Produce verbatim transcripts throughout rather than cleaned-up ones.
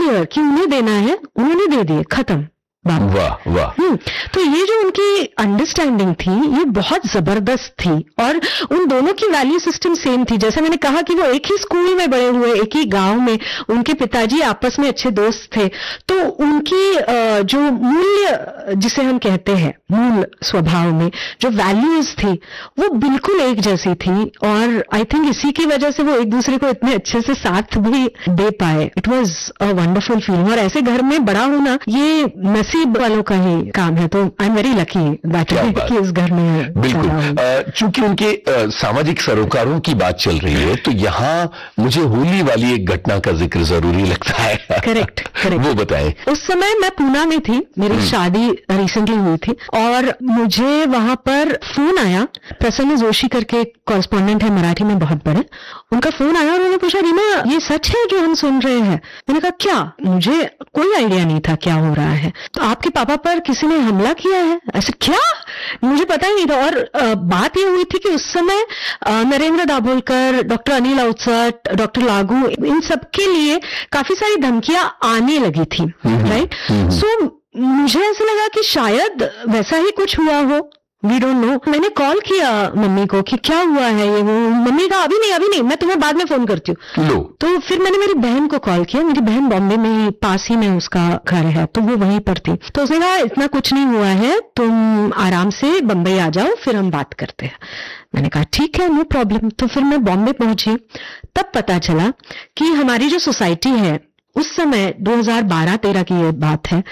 Clear कि उन्हें देना है, उन्होंने दे दिए, खत्म। वाह वाह। हम्म तो ये जो उनकी अंडरस्टैंडिंग थी ये बहुत जबरदस्त थी, और उन दोनों की वैल्यू सिस्टम सेम थी। जैसे मैंने कहा कि वो एक ही स्कूल में बड़े हुए, एक ही गांव में, उनके पिताजी आपस में अच्छे दोस्त थे, तो उनकी जो मूल्य जिसे हम कहते हैं मूल स्वभाव में जो वैल्यूज थी वो बिल्कुल एक जैसी थी, और आई थिंक इसी की वजह से वो एक दूसरे को इतने अच्छे से साथ भी दे पाए। It was a wonderful feeling, और ऐसे घर में बड़ा होना ये नसीब वालों का ही काम है। तो I am very lucky that कि इस घर में बिल्कुल। चूंकि उनके आ, सामाजिक सरोकारों की बात चल रही है तो यहाँ मुझे होली वाली एक घटना का जिक्र जरूरी लगता है। करेक्ट करेक्ट, वो बताएं। उस समय मैं पूना में थी, मेरी शादी रिसेंटली हुई थी, और मुझे वहां पर फोन आया। प्रसन्न जोशी करके कॉरेस्पॉन्डेंट है मराठी में बहुत बड़े, उनका फोन आया और उन्होंने पूछा, रीमा ये सच है जो हम सुन रहे हैं? मैंने कहा क्या, मुझे कोई आइडिया नहीं था क्या हो रहा है। तो आपके पापा पर किसी ने हमला किया है? ऐसे क्या, मुझे पता ही नहीं था। और आ, बात ये हुई थी कि उस समय आ, नरेंद्र दाभोलकर, डॉक्टर अनिल अवचट, डॉक्टर लागू, इन सब के लिए काफी सारी धमकियां आने लगी थी, राइट। सो मुझे ऐसा लगा कि शायद वैसा ही कुछ हुआ हो, वी डोंट नो। मैंने कॉल किया मम्मी को कि क्या हुआ है ये वो। मम्मी कहा अभी नहीं अभी नहीं, मैं तुम्हें बाद में फोन करती हूँ। तो फिर मैंने मेरी बहन को कॉल किया, मेरी बहन बॉम्बे में ही पास ही में उसका घर है, तो वो वहीं पर थी। तो उसने कहा इतना कुछ नहीं हुआ है, तुम आराम से बम्बई आ जाओ, फिर हम बात करते हैं। मैंने कहा ठीक है, नो प्रॉब्लम। तो फिर मैं बॉम्बे पहुंची, तब पता चला कि हमारी जो सोसाइटी है उस समय दो हज़ार बारह तेरह की ये बात है,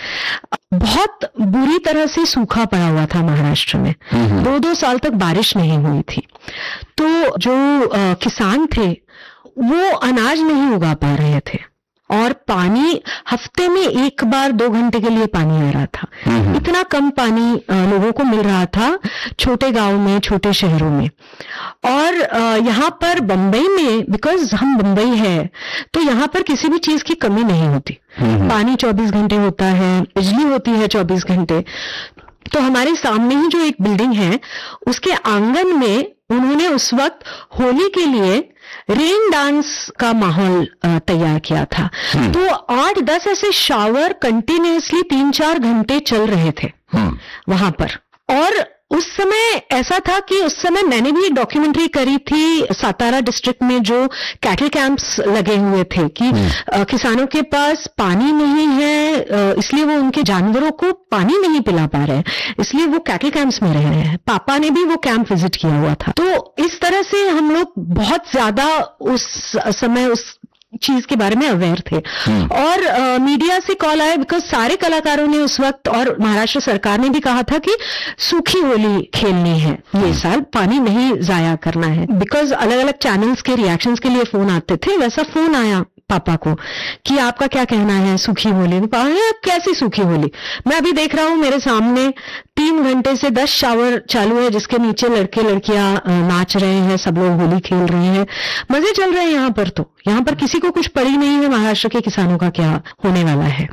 बहुत बुरी तरह से सूखा पड़ा हुआ था महाराष्ट्र में। दो दो साल तक बारिश नहीं हुई थी, तो जो आ, किसान थे वो अनाज नहीं उगा पा रहे थे, और पानी हफ्ते में एक बार दो घंटे के लिए पानी आ रहा था। इतना कम पानी आ, लोगों को मिल रहा था छोटे गांव में, छोटे शहरों में। और यहाँ पर बंबई में, बिकॉज हम बंबई है, तो यहाँ पर किसी भी चीज की कमी नहीं होती। पानी चौबीस घंटे होता है, बिजली होती है चौबीस घंटे। तो हमारे सामने ही जो एक बिल्डिंग है उसके आंगन में उन्होंने उस वक्त होली के लिए रेन डांस का माहौल तैयार किया था। तो आठ दस ऐसे शावर कंटिन्यूअसली तीन चार घंटे चल रहे थे वहां पर। और उस समय ऐसा था कि उस समय मैंने भी एक डॉक्यूमेंट्री करी थी सातारा डिस्ट्रिक्ट में, जो कैटल कैंप्स लगे हुए थे कि आ, किसानों के पास पानी नहीं है, आ, इसलिए वो उनके जानवरों को पानी नहीं पिला पा रहे हैं, इसलिए वो कैटल कैंप्स में रह रहे हैं। पापा ने भी वो कैंप विजिट किया हुआ था। तो इस तरह से हम लोग बहुत ज्यादा उस समय उस चीज के बारे में अवेयर थे। और आ, मीडिया से कॉल आया, बिकॉज सारे कलाकारों ने उस वक्त, और महाराष्ट्र सरकार ने भी कहा था कि सूखी होली खेलनी है ये साल, पानी नहीं जाया करना है। बिकॉज अलग अलग चैनल्स के रिएक्शंस के लिए फोन आते थे, वैसा फोन आया पापा को कि आपका क्या कहना है सूखी होली। पापा कैसी सूखी होली, मैं अभी देख रहा हूं मेरे सामने तीन घंटे से दस शावर चालू है जिसके नीचे लड़के लड़कियां नाच रहे हैं, सब लोग होली खेल रहे हैं, मजे चल रहे हैं यहाँ पर। तो यहाँ पर किसी को कुछ पड़ी नहीं है महाराष्ट्र के किसानों का क्या होने वाला है।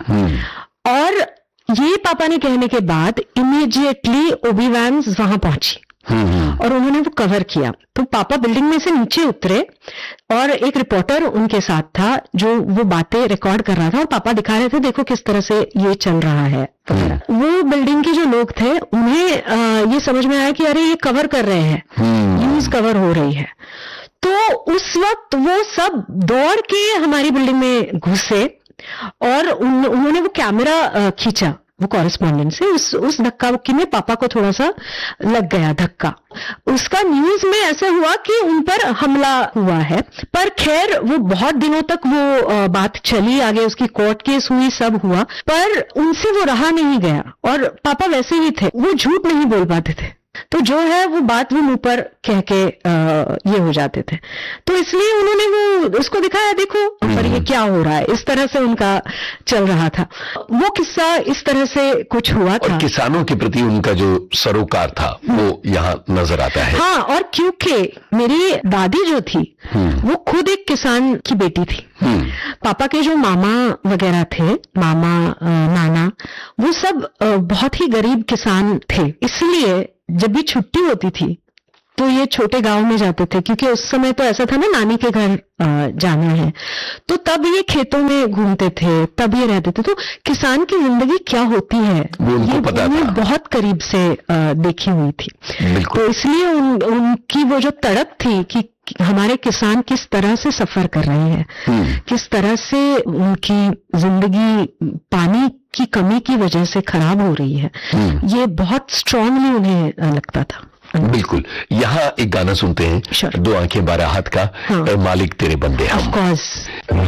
और ये पापा ने कहने के बाद इमीडिएटली ओबी वैन्स वहां पहुंची और उन्होंने वो कवर किया। तो पापा बिल्डिंग में से नीचे उतरे और एक रिपोर्टर उनके साथ था जो वो बातें रिकॉर्ड कर रहा था, और पापा दिखा रहे थे देखो किस तरह से ये चल रहा है। वो बिल्डिंग के जो लोग थे उन्हें आ, ये समझ में आया कि अरे ये कवर कर रहे हैं, न्यूज कवर हो रही है। तो उस वक्त वो सब दौड़ के हमारी बिल्डिंग में घुसे और उन, उन्होंने वो कैमरा खींचा वो कॉरेस्पॉन्डेंट से। उस उस धक्का मुक्की में पापा को थोड़ा सा लग गया धक्का। उसका न्यूज में ऐसा हुआ कि उन पर हमला हुआ है, पर खैर वो बहुत दिनों तक वो बात चली, आगे उसकी कोर्ट केस हुई, सब हुआ, पर उनसे वो रहा नहीं गया। और पापा वैसे ही थे, वो झूठ नहीं बोल पाते थे, तो जो है वो बात वो मुंह पर कह के आ, ये हो जाते थे। तो इसलिए उन्होंने वो उसको दिखाया, देखो पर ये क्या हो रहा है, इस तरह से उनका चल रहा था। वो किस्सा इस तरह से कुछ हुआ था। और किसानों के प्रति उनका जो सरोकार था वो यहाँ नजर आता है। हाँ, और क्योंकि मेरी दादी जो थी वो खुद एक किसान की बेटी थी। पापा के जो मामा वगैरह थे, मामा नाना, वो सब बहुत ही गरीब किसान थे। इसलिए जब भी छुट्टी होती थी तो ये छोटे गांव में जाते थे, क्योंकि उस समय तो ऐसा था ना, नानी के घर जाना है, तो तब ये खेतों में घूमते थे, तब ये रहते थे। तो किसान की जिंदगी क्या होती है वो उनको ये पता था, बहुत करीब से देखी हुई थी। तो इसलिए उन, उनकी वो जो तड़प थी कि हमारे किसान किस तरह से सफर कर रहे हैं, किस तरह से उनकी जिंदगी पानी की कमी की वजह से खराब हो रही है, ये बहुत स्ट्रांगली उन्हें लगता था। बिल्कुल। यहाँ एक गाना सुनते हैं, sure. दो आंखें बारह हाथ का, हाँ. मालिक तेरे बंदे हम। Of course.